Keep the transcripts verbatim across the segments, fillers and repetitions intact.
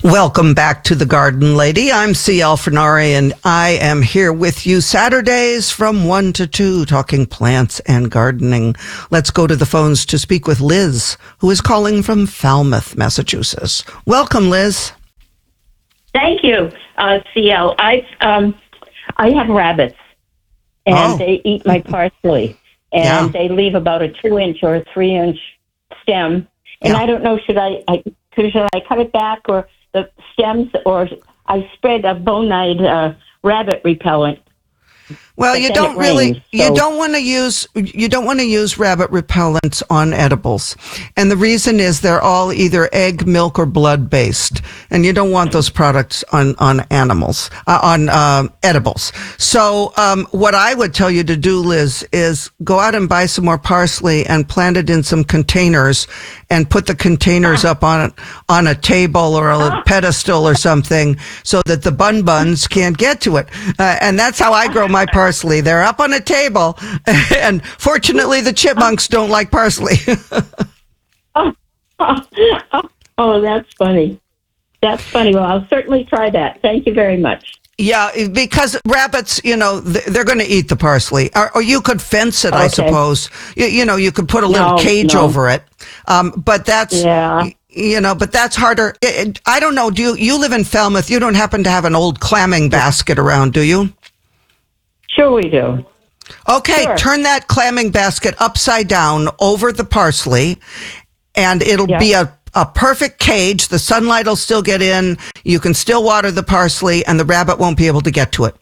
Welcome back to The Garden Lady. I'm C L Fernari, and I am here with you Saturdays from one to two, talking plants and gardening. Let's go to the phones to speak with Liz, who is calling from Falmouth, Massachusetts. Welcome, Liz. Thank you, uh, C L. I um, I have rabbits, and Oh. they eat my parsley, and Yeah. they leave about a two-inch or a three-inch stem. And Yeah. I don't know, should I, I could, should I cut it back, or the stems, or I spread a bonide uh, rabbit repellent. Well, But you then don't it really, rains, you so- don't want to use, you don't want to use rabbit repellents on edibles. And the reason is they're all either egg, milk, or blood based. And you don't want those products on, on animals, uh, on, uh, edibles. So, um, what I would tell you to do, Liz, is go out and buy some more parsley and plant it in some containers and put the containers up on, on a table or a pedestal or something so that the bun buns can't get to it. Uh, and that's how I grow my parsley. They're up on a table, and fortunately the chipmunks don't like parsley. Oh, that's funny. That's funny. Well, I'll certainly try that. Thank you very much. Yeah, because rabbits, you know, th- they're going to eat the parsley. Or, or you could fence it, I Okay. suppose. You, you know, you could put a little No, cage no. over it. Um, but that's, Yeah. y- you know, but that's harder. It, it- I don't know. Do you, you live in Falmouth? You don't happen to have an old clamming basket around, do you? Sure we do. Okay, Sure. turn that clamming basket upside down over the parsley, and it'll Yeah. be a, a perfect cage. The sunlight will still get in. You can still water the parsley, and the rabbit won't be able to get to it.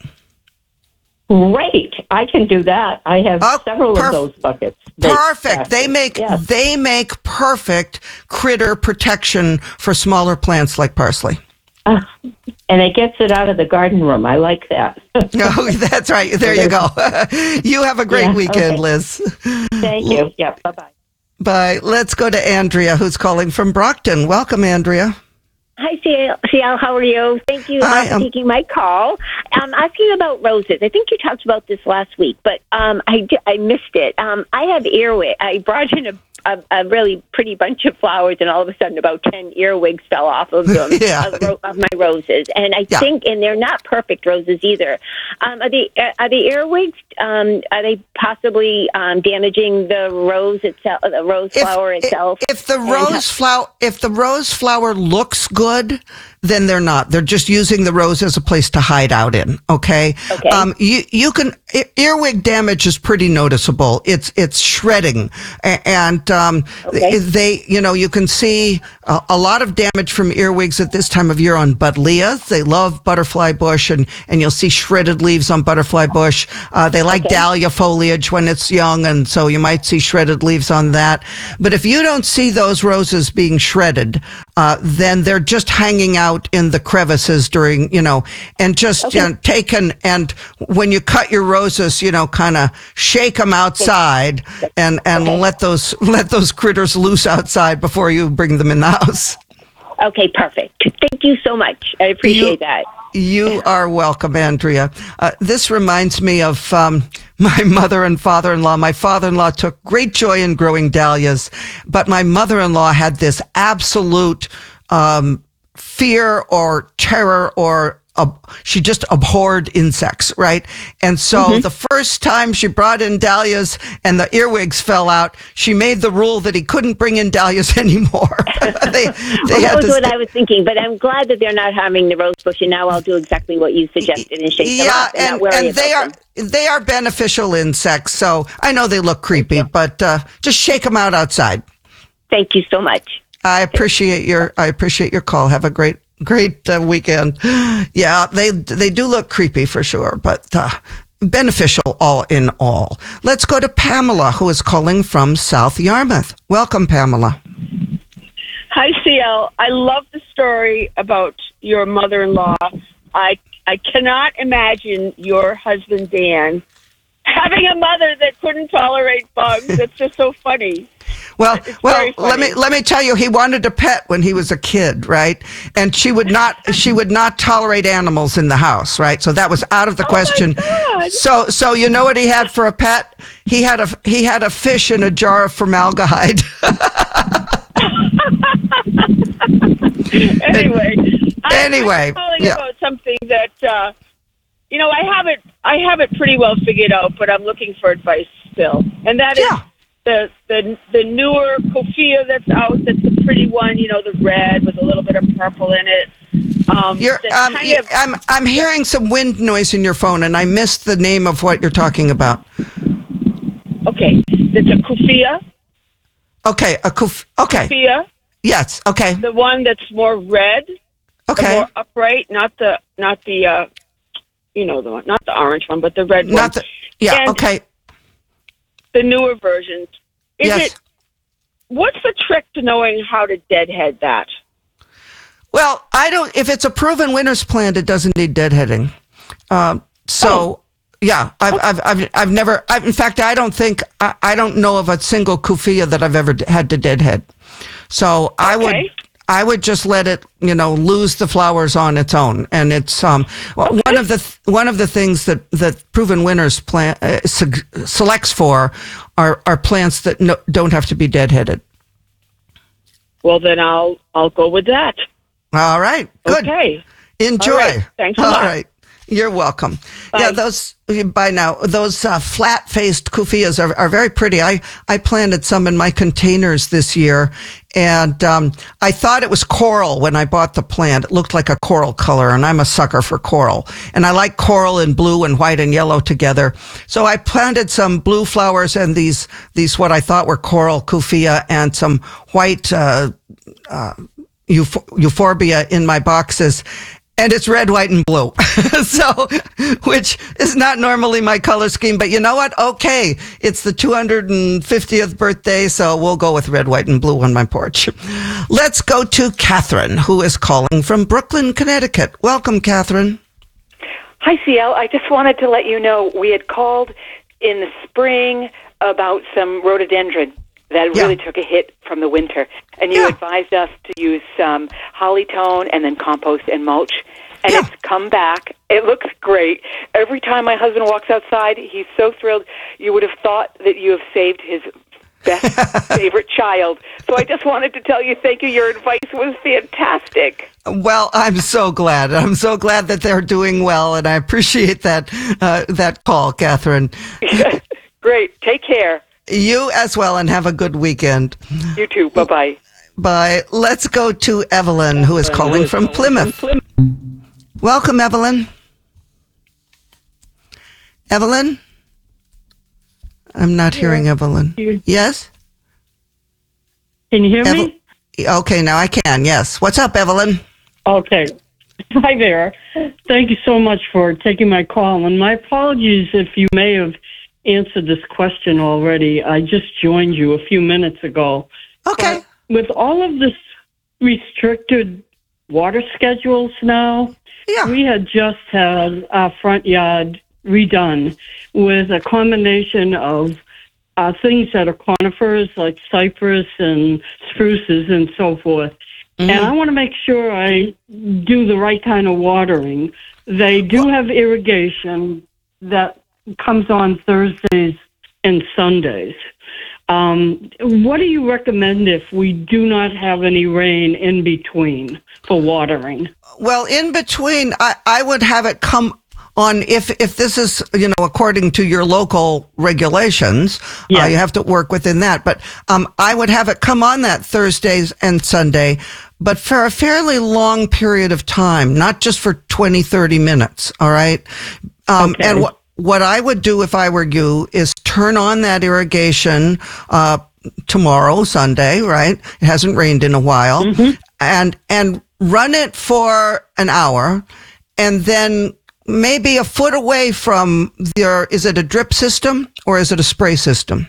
Great. I can do that. I have Oh, several perf- of those buckets. They- Perfect. They make Yes. they make perfect critter protection for smaller plants like parsley. Uh, and it gets it out of the garden room. I like that. Oh, that's right. There you go. You have a great Yeah, weekend, okay. Liz. Thank you. Yeah, bye-bye. Bye. Let's go to Andrea, who's calling from Brockton. Welcome, Andrea. Hi, C L. C L, how are you? Thank you Hi, uh, for um, taking my call. I'm asking about roses. I think you talked about this last week, but um, I, di- I missed it. Um, I have earwig. I brought in a, a, a really pretty bunch of flowers, and all of a sudden about ten earwigs fell off of them, Yeah. of, ro- of my roses. And I Yeah. think, and they're not perfect roses either. Um, are, the, are the earwigs, um, are they possibly um, damaging the rose itself, the rose If- flower itself? If, if the And- rose flower, if the rose flower looks good, then they're not. They're just using the rose as a place to hide out in. Okay. Okay. Um, you you can e- earwig damage is pretty noticeable. It's it's shredding, A- and um, Okay. they you know you can see a, a lot of damage from earwigs at this time of year on buddleias. They love butterfly bush, and and you'll see shredded leaves on butterfly bush. Uh, they like Okay. dahlia foliage when it's young, and so you might see shredded leaves on that. But if you don't see those roses being shredded, uh, then they're just hanging out in the crevices during, you know, and just Okay. you know, taken. And when you cut your roses, you know, kind of shake them outside and, and Okay. let those, let those critters loose outside before you bring them in the house. Okay, perfect. Thank you so much. I appreciate You- that. You are welcome, Andrea. Uh, this reminds me of um, my mother and father-in-law. My father-in-law took great joy in growing dahlias, but my mother-in-law had this absolute um, fear or terror or uh, she just abhorred insects, right? And so the first time she brought in dahlias and the earwigs fell out, she made the rule that he couldn't bring in dahlias anymore. they, they Well, had that was to what stay- I was thinking, but I'm glad that they're not harming the rose bush, and now I'll do exactly what you suggested and shake them Yeah, up and, and, not worry and they about are them. they are beneficial insects. So I know they look creepy, but uh, just shake them out outside. Thank you so much. I appreciate your I appreciate your call. Have a great great uh, weekend. Yeah, they they do look creepy for sure, but uh, beneficial all in all. Let's go to Pamela, who is calling from South Yarmouth. Welcome, Pamela. Hi, C L. I love the story about your mother-in-law. I I cannot imagine your husband, Dan, having a mother that couldn't tolerate bugs. It's just so funny. Well, It's well, very let me funny. let me tell you, he wanted a pet when he was a kid, right? And she would not she would not tolerate animals in the house, right? So that was out of the question. God. So so you know what he had for a pet? He had a he had a fish in a jar of formaldehyde. Anyway, Anyway, I'm calling yeah. about something that uh, you know I have it. I have it pretty well figured out, but I'm looking for advice still, and that is Yeah. the the the newer Kofia that's out. That's the pretty one. You know, the red with a little bit of purple in it. Um, You're, that's um, kind y- of- I'm I'm hearing some wind noise in your phone, and I missed the name of what you're talking about. okay. It's a Kofia. Okay, a kuf- okay, Kofia, yes, okay, the one that's more red, the okay. more upright, not the not the uh, you know the one, not the orange one, but the red one. Not the, yeah, And okay, the newer versions. Is yes. it? What's the trick to knowing how to deadhead that? Well, I don't. If it's a proven winner's plant, it doesn't need deadheading. Um, so, Oh. yeah, I've, I've, I've, I've never. I've, in fact, I don't think I, I don't know of a single Kufia that I've ever d- had to deadhead. So I would, Okay. I would just let it, you know, lose the flowers on its own. And it's um well, one of the th- one of the things that that proven winners plant uh, se- selects for are are plants that no, don't have to be deadheaded. Well, then I'll I'll go with that. All right, good. Okay. Enjoy. All right. Thanks a All lot. right. You're welcome. Bye. Yeah, those by now those uh, flat-faced kufias are, are very pretty. I I planted some in my containers this year, and um, I thought it was coral when I bought the plant. It looked like a coral color, and I'm a sucker for coral. And I like coral and blue and white and yellow together. So I planted some blue flowers and these these what I thought were coral kufia and some white uh, uh, euph- euphorbia in my boxes. And it's red, white, and blue. So, which is not normally my color scheme, but you know what? Okay. It's the two hundred fiftieth birthday, so we'll go with red, white, and blue on my porch. Let's go to Catherine, who is calling from Brooklyn, Connecticut. Welcome, Catherine. Hi, C L. I just wanted to let you know we had called in the spring about some rhododendron that Yeah. really took a hit from the winter. And you Yeah. advised us to use some holly-tone and then compost and mulch. And Yeah. it's come back. It looks great. Every time my husband walks outside, he's so thrilled. You would have thought that you have saved his best favorite child. So I just wanted to tell you thank you. Your advice was fantastic. Well, I'm so glad. I'm so glad that they're doing well, and I appreciate that uh, that call, Catherine. Great. Take care. You as well, and have a good weekend. You too. Bye-bye. Bye. Let's go to Evelyn, who is calling from Plymouth. Welcome, Evelyn. Evelyn? I'm not hearing Evelyn. Yes? Can you hear Evel- me? Okay, now I can, yes. What's up, Evelyn? Okay. Hi there. Thank you so much for taking my call. And my apologies if you may have answered this question already. I just joined you a few minutes ago. Okay. But with all of this restricted water schedules now, Yeah. we had just had our front yard redone with a combination of uh, things that are conifers like cypress and spruces and so forth. And I want to make sure I do the right kind of watering. They do have irrigation that comes on Thursdays and Sundays. Um, what do you recommend if we do not have any rain in between for watering? Well, in between, I, I would have it come on if if this is, you know, according to your local regulations, Yeah. uh, you have to work within that. But um, I would have it come on that Thursdays and Sunday, but for a fairly long period of time, not just for twenty, thirty minutes. All right. Um, Okay. And what what I would do if I were you is turn on that irrigation uh, tomorrow, Sunday. Right. It hasn't rained in a while, and and run it for an hour, and then maybe a foot away from your, is it a drip system or is it a spray system?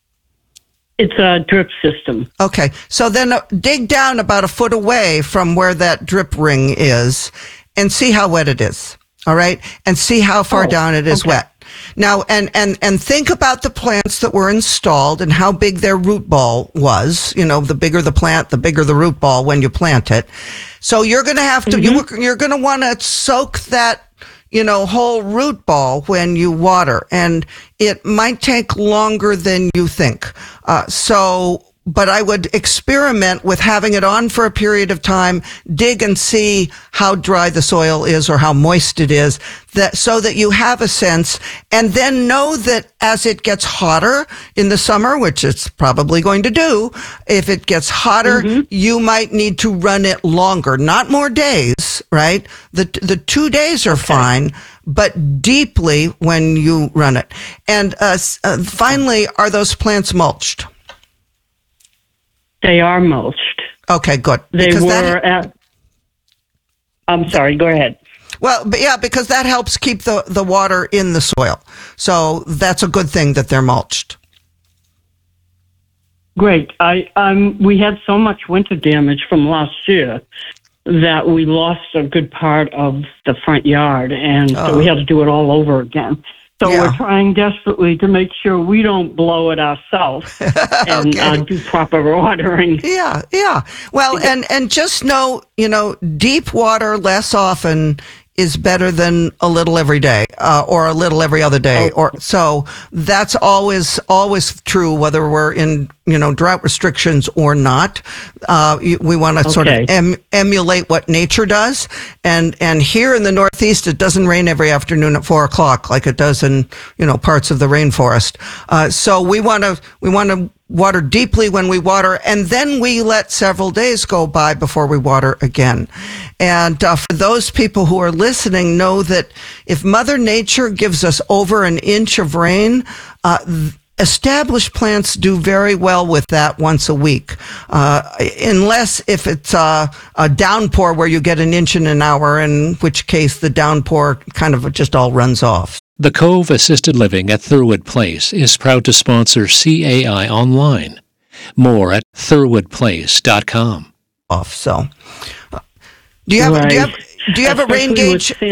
It's a drip system. Okay. So then uh, dig down about a foot away from where that drip ring is and see how wet it is. All right. And see how far Oh, down it is okay. wet. Now, and, and, and think about the plants that were installed and how big their root ball was. You know, the bigger the plant, the bigger the root ball when you plant it. So you're going to have to, you, you're going to want to soak that, you know, whole root ball when you water, and it might take longer than you think. Uh, so but I would experiment with having it on for a period of time, dig and see how dry the soil is or how moist it is, that so that you have a sense, and then know that as it gets hotter in the summer, which it's probably going to do, if it gets hotter, mm-hmm. you might need to run it longer, not more days, right? The the two days are okay. fine, but deeply when you run it. And uh, uh, finally, are those plants mulched? They are mulched. Okay, good. They because were that, at... I'm sorry, go ahead. Well, but yeah, because that helps keep the, the water in the soil. So that's a good thing that they're mulched. Great. I um we had so much winter damage from last year that we lost a good part of the front yard, and oh. so we had to do it all over again. So yeah. we're trying desperately to make sure we don't blow it ourselves and okay. uh, do proper watering. Yeah, yeah. Well, and, and just know, you know, deep water less often is better than a little every day, uh, or a little every other day. Oh. Or so that's always, always true, whether we're in, you know, drought restrictions or not. Uh, we want to okay. sort of em- emulate what nature does. And, and here in the Northeast, it doesn't rain every afternoon at four o'clock like it does in, you know, parts of the rainforest. Uh, so we want to, we want to water deeply when we water, and then we let several days go by before we water again. And uh, for those people who are listening, know that if Mother Nature gives us over an inch of rain, uh, established plants do very well with that once a week, uh, unless if it's uh, a downpour where you get an inch in an hour, in which case the downpour kind of just all runs off. The Cove Assisted Living at Thurwood Place is proud to sponsor C A I Online. More at thurwood place dot com. Off, so. Do you have, right. do you have, do you have a rain gauge?